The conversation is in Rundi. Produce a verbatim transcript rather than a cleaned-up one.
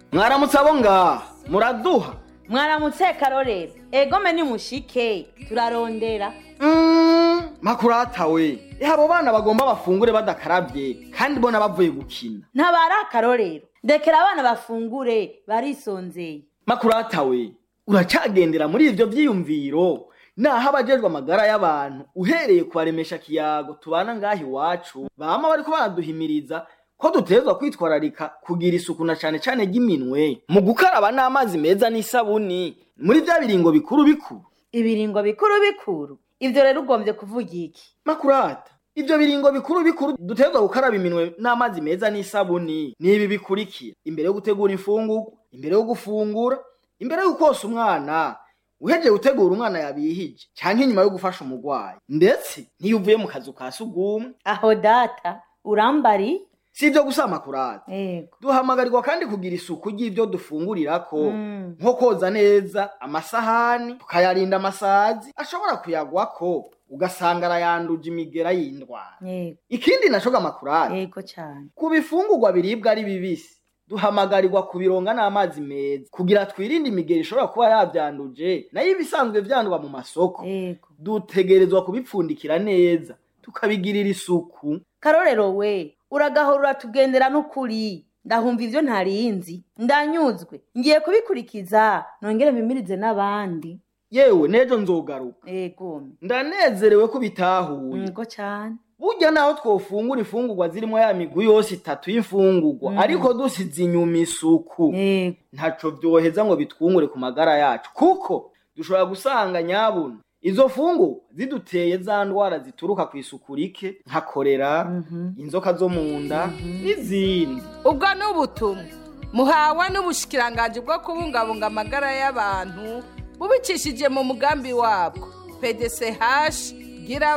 Mwaramutse abo ngaha muraduha. Mwaramutse Karorero. Egome ni mushike turarondera. Mm, makurata we. Abo bana bagomba bafungure badakarabye kandi bona bavuye gukina. Ntabara Karorero. Ndekera abana bafungure barisonzeye. Makurata we. Uracagendera muri ivyo vyiyumviro. Naho abajejwe amagara y'abantu uhereye kubaremesha kiyago tubana ngahi wacu bama bariko baraduhimiriza ko dutezwa kwitwararika kugira isuku na cane cane giminwe mu gukaraba n'amazi meza n'isabuni muri vya biringo bikuru bikuru. Ibiringo bikuru bikuru ivyo rero ugombye kuvuga iki? Makurata, ivyo biringo bikuru bikuru dutezwa gukaraba iminwe n'amazi meza n'isabuni ni ibi bikurikira: imbere yo gutegura imfungurwa, imbere yo gufungura, imbere yo kosa umwana, uheje gutegura umwana yabihije canke inyuma yo gufasha umugwayi, ndetse ntiyuvuye mu kazu ka sugumwe. Aho data urambari sivyo gusa Makurata. Yego. Duhamagarirwa kandi kugira isuku ry'ivyo dufungurirako mm. nko koza neza amasahani tukayarinda amasazi ashobora kuyagwako ugasanga arayanduje imigera y'indwara. Yego. Ikindi nacoga Makurata. Yego cyane. Kubifungurwa biribwa ari bibisi duhamagarirwa kubironga n'amazi meza kugira twirinde imigera ishobora kuba yavyanduje nayo ibisanzwe vyandwa mu masoko. Yego. Dutegerezwa kubipfundikira neza tukabigirira isuku. Karorero we uragahorura tugendera n'ukuri ndahumva ivyo ntarinzi ndanyuzwe ngiye kubikurikiza nongere mpimirize n'abandi. Yewe nejo nzogaruka. Yego. Ndanezerewe ko bitahuye. Yego cyane. Burya naho twofungura ifungurwa zirimo ya migwi yose itatu y'imfungurwa mm. ariko dusize inyuma isuku. Yego. Ntaco vyoheza ngo bitwungure ku magara yacu kuko dushobora gusanga nyabuna izo fungu ziduteye za ndwara zituruka ku isuku rike nka kolera, mm -hmm. inzoka zo mu nda mm -hmm. n'izindi. Ubwo n'ubutumwa muhawe n'ubushikiranganje bwo kubungabunga amagara y'abantu bubicishije mu mugambi wabwo P D C H gira